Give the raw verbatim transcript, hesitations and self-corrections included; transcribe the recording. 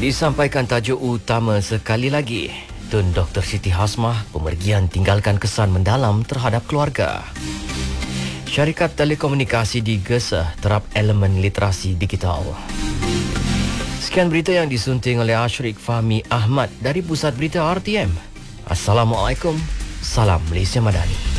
Disampaikan tajuk utama sekali lagi. Tun Doktor Siti Hasmah, pemergian tinggalkan kesan mendalam terhadap keluarga. Syarikat telekomunikasi digesah terap elemen literasi digital. Sekian berita yang disunting oleh Ashrik Fahmi Ahmad dari Pusat Berita R T M. Assalamualaikum. Salam Malaysia Madani.